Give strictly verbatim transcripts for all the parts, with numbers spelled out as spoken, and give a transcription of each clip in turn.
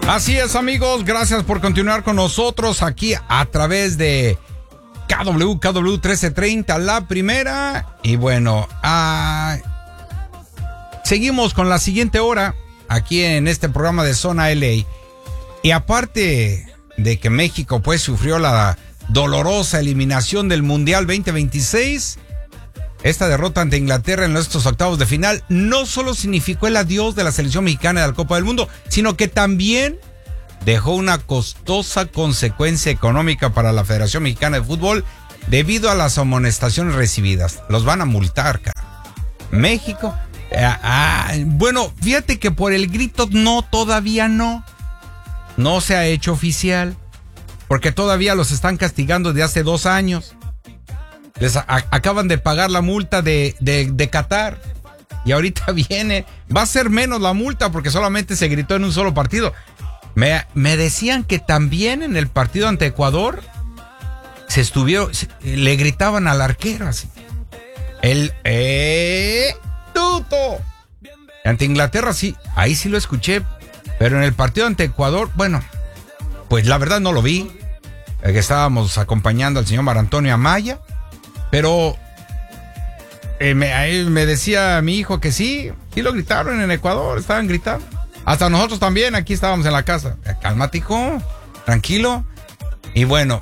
Así es, amigos, gracias por continuar con nosotros aquí a través de K W, K W trece treinta, la primera. Y bueno, uh, seguimos con la siguiente hora aquí en este programa de Zona L A. Y aparte de que México pues sufrió la dolorosa eliminación del Mundial veinte veintiséis, esta derrota ante Inglaterra en estos octavos de final no solo significó el adiós de la selección mexicana de la Copa del Mundo, sino que también dejó una costosa consecuencia económica para la Federación Mexicana de Fútbol debido a las amonestaciones recibidas. Los van a multar, cara. México. Eh, ah, bueno, fíjate que por el grito no, todavía no. No se ha hecho oficial, porque todavía los están castigando de hace dos años. Les a, acaban de pagar la multa de, de, de Qatar y ahorita viene, va a ser menos la multa porque solamente se gritó en un solo partido. Me, me decían que también en el partido ante Ecuador se estuvieron, se, le gritaban al arquero así. El eh, tuto. Ante Inglaterra sí, ahí sí lo escuché, pero en el partido ante Ecuador, bueno, pues la verdad no lo vi, eh, que estábamos acompañando al señor Mar Antonio Amaya. Pero eh, me, me decía mi hijo que sí, sí lo gritaron en Ecuador, estaban gritando. Hasta nosotros también, aquí estábamos en la casa. Cálmate, hijo, tranquilo. Y bueno,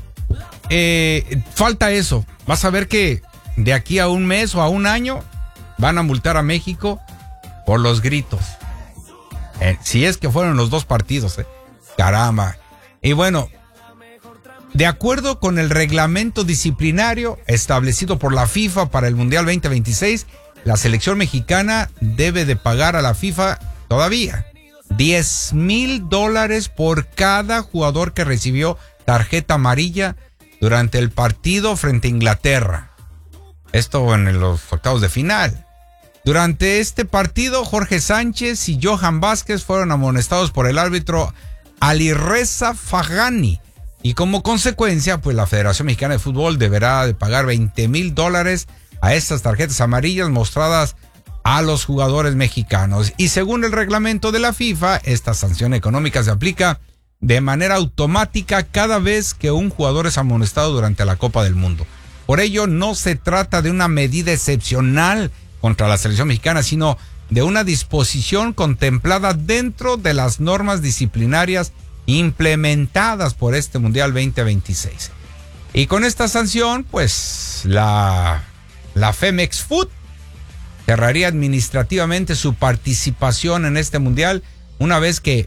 eh, falta eso. Vas a ver que de aquí a un mes o a un año van a multar a México por los gritos. Eh, si es que fueron los dos partidos, eh. Caramba. Y bueno, de acuerdo con el reglamento disciplinario establecido por la FIFA para el Mundial veinte veintiséis, la selección mexicana debe de pagar a la FIFA todavía diez mil dólares por cada jugador que recibió tarjeta amarilla durante el partido frente a Inglaterra. Esto en los octavos de final. Durante este partido, Jorge Sánchez y Johan Vázquez fueron amonestados por el árbitro Alireza Fagani. Y como consecuencia, pues la Federación Mexicana de Fútbol deberá de pagar veinte mil dólares a estas tarjetas amarillas mostradas a los jugadores mexicanos. Y según el reglamento de la FIFA, esta sanción económica se aplica de manera automática cada vez que un jugador es amonestado durante la Copa del Mundo. Por ello, no se trata de una medida excepcional contra la selección mexicana, sino de una disposición contemplada dentro de las normas disciplinarias implementadas por este Mundial veinte veintiséis. Y con esta sanción, pues la, la Femex Food cerraría administrativamente su participación en este Mundial una vez que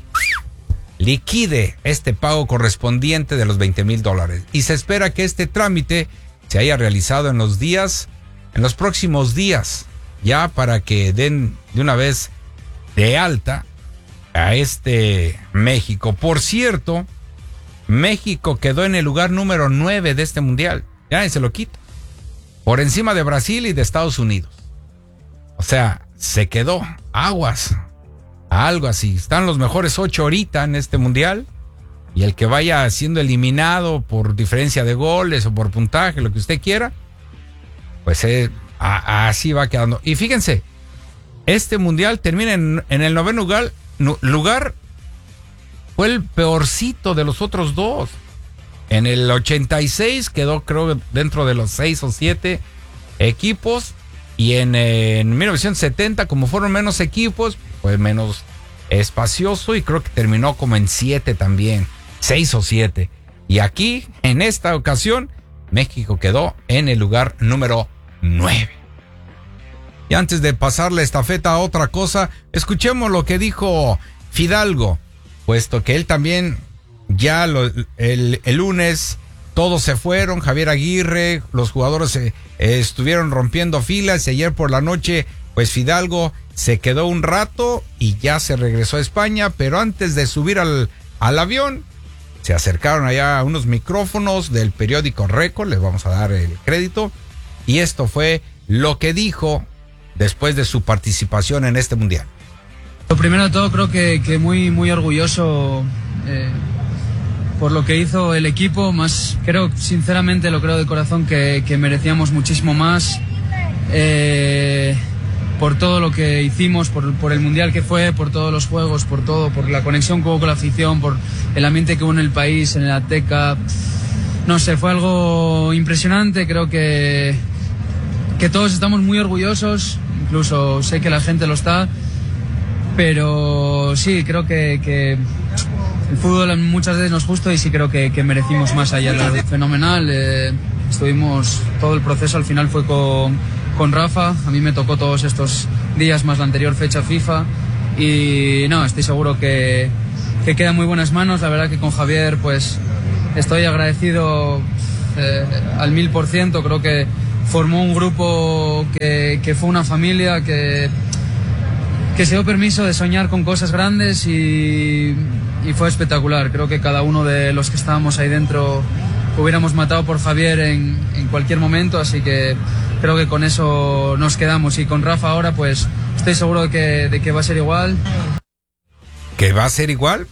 liquide este pago correspondiente de los veinte mil dólares. Y se espera que este trámite se haya realizado en los días, en los próximos días, ya para que den de una vez de alta a este México. Por cierto, México quedó en el lugar número nueve de este mundial. Ya se lo quita. Por encima de Brasil y de Estados Unidos. O sea, se quedó aguas. Algo así. Están los mejores ocho ahorita en este mundial. Y el que vaya siendo eliminado por diferencia de goles o por puntaje, lo que usted quiera, pues eh, a, así va quedando. Y fíjense, este mundial termina en, en el noveno lugar. lugar fue el peorcito de los otros dos. En el ochenta y seis quedó, creo, dentro de los seis o siete equipos. Y en, en mil novecientos setenta, como fueron menos equipos, fue menos espacioso. Y creo que terminó como en siete también. Seis o siete. Y aquí, en esta ocasión, México quedó en el lugar número nueve. Y antes de pasarle estafeta a otra cosa, escuchemos lo que dijo Fidalgo, puesto que él también ya lo, el, el lunes todos se fueron, Javier Aguirre, los jugadores eh, estuvieron rompiendo filas y ayer por la noche pues Fidalgo se quedó un rato y ya se regresó a España, pero antes de subir al, al avión se acercaron allá a unos micrófonos del periódico Récord, les vamos a dar el crédito, y esto fue lo que dijo después de su participación en este mundial. Lo primero de todo, creo que, que muy, muy orgulloso eh, por lo que hizo el equipo. Más, creo, sinceramente, lo creo de corazón que, que merecíamos muchísimo más. Eh, por todo lo que hicimos, por, por el Mundial que fue, por todos los juegos, por todo, por la conexión que hubo con la afición, por el ambiente que hubo en el país, en el Azteca. No sé, fue algo impresionante. Creo que, que todos estamos muy orgullosos, incluso sé que la gente lo está, pero sí, creo que, que el fútbol muchas veces no es justo y sí creo que, que merecimos más allá. Fenomenal, eh, estuvimos, todo el proceso al final fue con, con Rafa, a mí me tocó todos estos días más la anterior fecha FIFA y no, estoy seguro que, que queda en muy buenas manos. La verdad que con Javier pues estoy agradecido eh, al mil por ciento, creo que formó un grupo que, que fue una familia, que, que se dio permiso de soñar con cosas grandes y, y fue espectacular. Creo que cada uno de los que estábamos ahí dentro hubiéramos matado por Javier en, en cualquier momento, así que creo que con eso nos quedamos. Y con Rafa ahora pues estoy seguro de que, de que va a ser igual. ¿Que va a ser igual?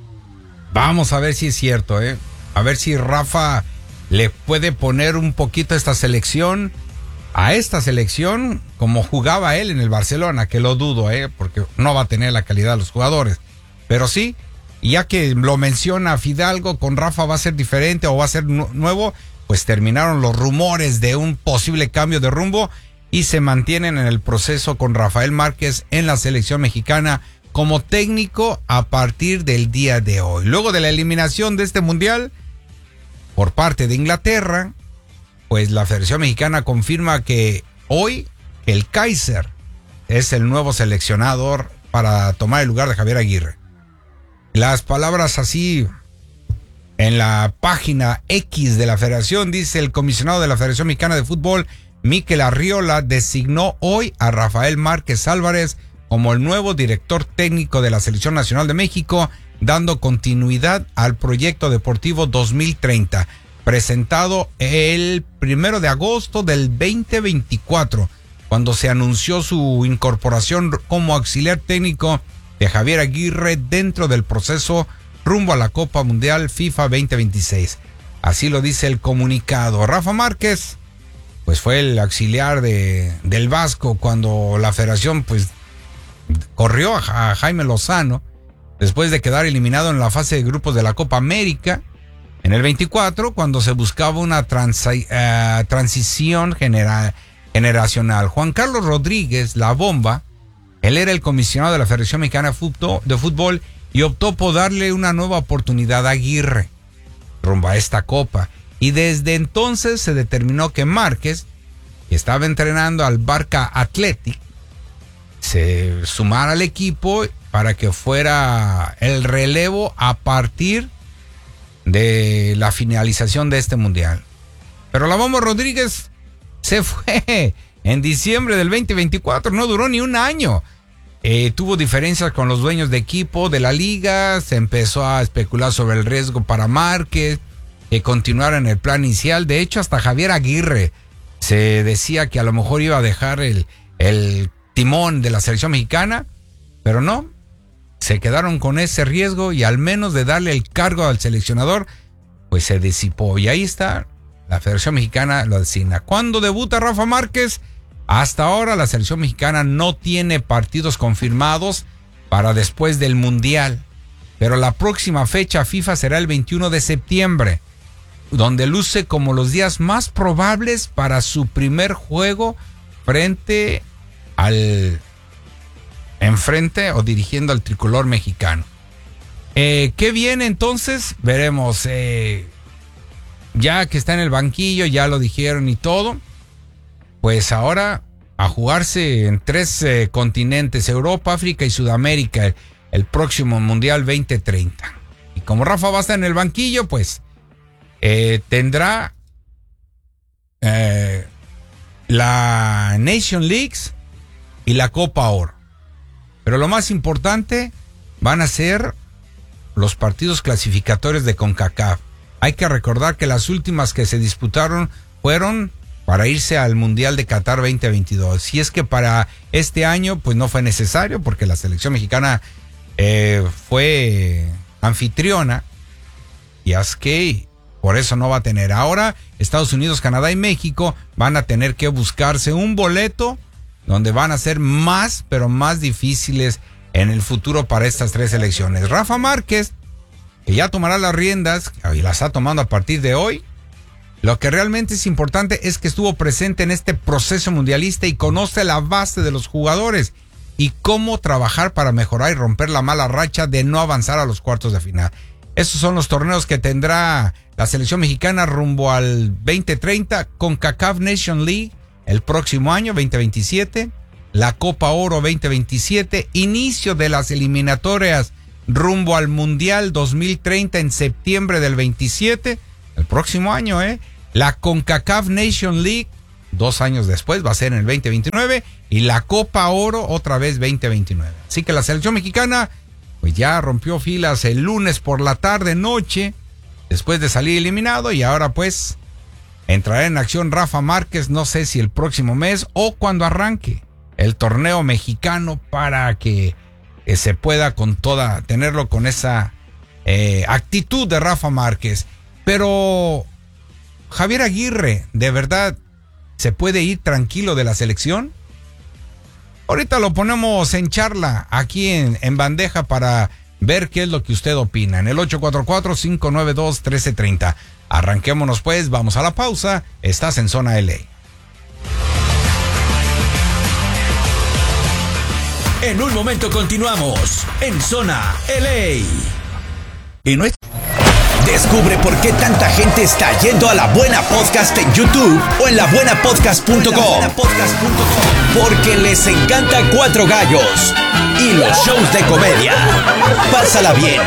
Vamos a ver si es cierto, ¿eh? A ver si Rafa le puede poner un poquito a esta selección, a esta selección, como jugaba él en el Barcelona, que lo dudo, ¿eh? Porque no va a tener la calidad de los jugadores. Pero sí, ya que lo menciona Fidalgo, con Rafa va a ser diferente o va a ser nu- nuevo, pues terminaron los rumores de un posible cambio de rumbo y se mantienen en el proceso con Rafael Márquez en la selección mexicana como técnico a partir del día de hoy. Luego de la eliminación de este mundial por parte de Inglaterra, pues la Federación Mexicana confirma que hoy el Kaiser es el nuevo seleccionador para tomar el lugar de Javier Aguirre. Las palabras así en la página X de la Federación, dice: el comisionado de la Federación Mexicana de Fútbol, Mikel Arriola, designó hoy a Rafael Márquez Álvarez como el nuevo director técnico de la Selección Nacional de México, dando continuidad al proyecto deportivo dos mil treinta, presentado el primero de agosto del veinte veinticuatro, cuando se anunció su incorporación como auxiliar técnico de Javier Aguirre dentro del proceso rumbo a la Copa Mundial FIFA veinte veintiséis. Así lo dice el comunicado. Rafa Márquez, pues fue el auxiliar de, del Vasco cuando la federación pues corrió a, a Jaime Lozano después de quedar eliminado en la fase de grupos de la Copa América en el veinticuatro, cuando se buscaba una transi- uh, transición genera- generacional. Juan Carlos Rodríguez, la bomba, él era el comisionado de la Federación Mexicana de Fútbol y optó por darle una nueva oportunidad a Aguirre rumbo a esta copa. Y desde entonces se determinó que Márquez, que estaba entrenando al Barca Athletic, se sumara al equipo para que fuera el relevo a partir de la finalización de este mundial. Pero la bomba Rodríguez se fue en diciembre del veinte veinticuatro, no duró ni un año. Eh, tuvo diferencias con los dueños de equipo de la liga, se empezó a especular sobre el riesgo para Márquez, que continuara en el plan inicial. De hecho, hasta Javier Aguirre se decía que a lo mejor iba a dejar el, el timón de la selección mexicana, pero no, se quedaron con ese riesgo y al menos de darle el cargo al seleccionador, pues se disipó. Y ahí está, la Federación Mexicana lo designa. ¿Cuándo debuta Rafa Márquez? Hasta ahora la selección mexicana no tiene partidos confirmados para después del Mundial, pero la próxima fecha FIFA será el veintiuno de septiembre, donde luce como los días más probables para su primer juego frente al enfrente o dirigiendo al tricolor mexicano. Eh, ¿Qué viene entonces? Veremos. Eh, ya que está en el banquillo, ya lo dijeron y todo. Pues ahora a jugarse en tres eh, continentes, Europa, África y Sudamérica, el, el próximo Mundial veinte treinta. Y como Rafa va a estar en el banquillo, pues eh, tendrá eh, la Nation Leagues y la Copa Oro. Pero lo más importante van a ser los partidos clasificatorios de CONCACAF. Hay que recordar que las últimas que se disputaron fueron para irse al Mundial de Qatar veinte veintidós. Si es que para este año pues no fue necesario porque la selección mexicana eh, fue anfitriona y es que por eso no va a tener. Ahora Estados Unidos, Canadá y México van a tener que buscarse un boleto donde van a ser más, pero más difíciles en el futuro para estas tres selecciones. Rafa Márquez, que ya tomará las riendas, y las está tomando a partir de hoy. Lo que realmente es importante es que estuvo presente en este proceso mundialista y conoce la base de los jugadores y cómo trabajar para mejorar y romper la mala racha de no avanzar a los cuartos de final. Estos son los torneos que tendrá la selección mexicana rumbo al veinte treinta, CONCACAF Nation League el próximo año, veinte veintisiete, la Copa Oro veinte veintisiete, inicio de las eliminatorias rumbo al Mundial dos mil treinta en septiembre del veintisiete, el próximo año, ¿eh? La CONCACAF Nation League, dos años después, va a ser en el veinte veintinueve, y la Copa Oro otra vez veinte veintinueve. Así que la selección mexicana pues ya rompió filas el lunes por la tarde, noche, después de salir eliminado, y ahora pues entrará en acción Rafa Márquez, no sé si el próximo mes o cuando arranque el torneo mexicano, para que eh, se pueda con toda, tenerlo con esa eh, actitud de Rafa Márquez. Pero Javier Aguirre, ¿de verdad se puede ir tranquilo de la selección? Ahorita lo ponemos en charla aquí en, en bandeja para ver qué es lo que usted opina. En el ocho cuatro cuatro, cinco nueve dos, uno tres tres cero. Arranquémonos pues, vamos a la pausa. Estás en Zona L A. En un momento continuamos en Zona L A. Y no es... Descubre por qué tanta gente está yendo a La Buena Podcast en YouTube o en la buena podcast punto com. Porque les encanta Cuatro Gallos y los shows de comedia. Pásala bien